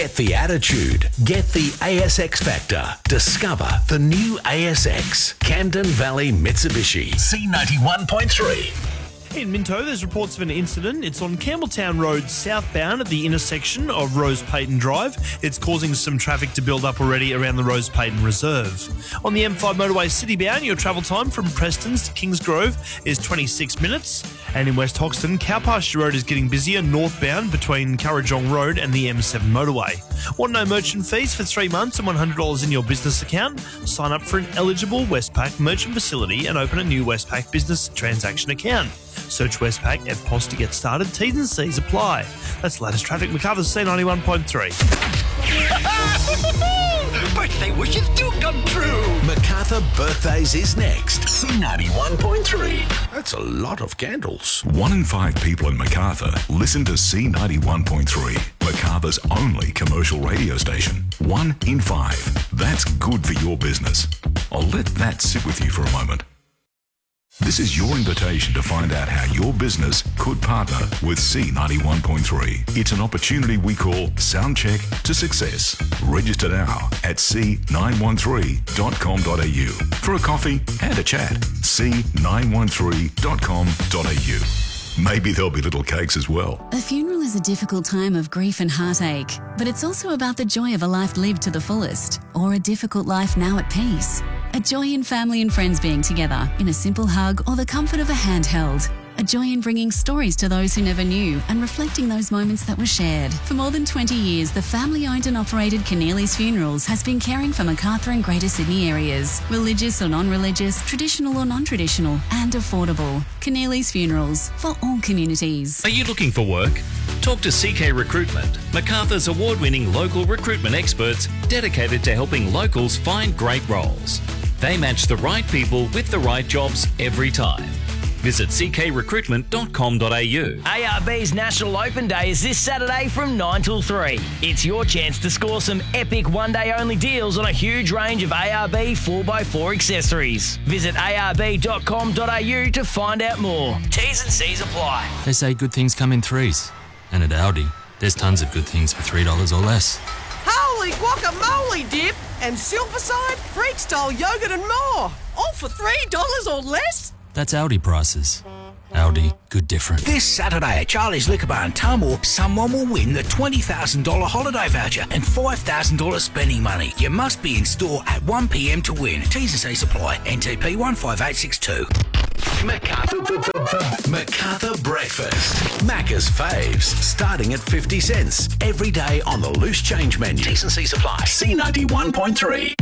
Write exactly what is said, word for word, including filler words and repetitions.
Get the attitude. Get the A S X Factor. Discover the new A S X. Camden Valley Mitsubishi. C ninety-one point three. In Minto, there's reports of an incident. It's on Campbelltown Road southbound at the intersection of Rose Payton Drive. It's causing some traffic to build up already around the Rose Payton Reserve. On the M five motorway citybound, your travel time from Prestons to Kingsgrove is twenty-six minutes. And in West Hoxton, Cowpasture Road is getting busier northbound between Currajong Road and the M seven motorway. Want no merchant fees for three months and one hundred dollars in your business account? Sign up for an eligible Westpac merchant facility and open a new Westpac business transaction account. Search Westpac F P O S to get started. T's and C's apply. That's the latest traffic. Macarthur's C ninety-one point three. Birthday wishes do come true. Macarthur Birthdays is next. C ninety-one point three. That's a lot of candles. One in five people in Macarthur listen to C ninety-one point three, Macarthur's only commercial radio station. One in five. That's good for your business. I'll let that sit with you for a moment. This is your invitation to find out how your business could partner with C ninety-one point three. It's an opportunity we call Soundcheck to Success. Register now at c nine one three dot com dot a u for a coffee and a chat. c nine one three dot com dot a u. Maybe there'll be little cakes as well. A funeral is a difficult time of grief and heartache, but it's also about the joy of a life lived to the fullest, or a difficult life now at peace. A joy in family and friends being together, in a simple hug or the comfort of a handheld. A joy in bringing stories to those who never knew and reflecting those moments that were shared. For more than twenty years, the family-owned and operated Keneally's Funerals has been caring for Macarthur and Greater Sydney areas. Religious or non-religious, traditional or non-traditional, and affordable. Keneally's Funerals, for all communities. Are you looking for work? Talk to C K Recruitment, Macarthur's award-winning local recruitment experts dedicated to helping locals find great roles. They match the right people with the right jobs every time. Visit c k recruitment dot com dot a u. A R B's National Open Day is this Saturday from nine till three. It's your chance to score some epic one-day only deals on a huge range of A R B four by four accessories. Visit a r b dot com dot a u to find out more. T's and C's apply. They say good things come in threes. And at Aldi, there's tons of good things for three dollars or less. Holy guacamole dip and Silverside, Freak-style yogurt and more. All for three dollars or less? That's Aldi prices. Aldi, good different. This Saturday at Charlie's Liquor Bar in Tullamore, someone will win the twenty thousand dollars holiday voucher and five thousand dollars spending money. You must be in store at one p m to win. T's and C's apply. N T P one five eight six two. Macarthur, Macarthur Breakfast. Macca's faves, starting at fifty cents. Every day on the loose change menu. T's and C's apply. C ninety-one point three.